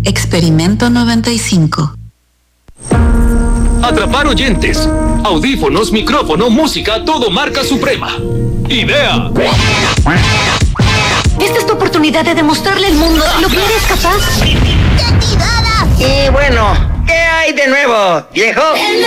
Experimento 95. Atrapar oyentes. Audífonos, micrófono, música, todo marca Suprema. ¡Idea! Esta es tu oportunidad de demostrarle al mundo de lo que eres capaz. Y bueno, ¿qué hay de nuevo, viejo?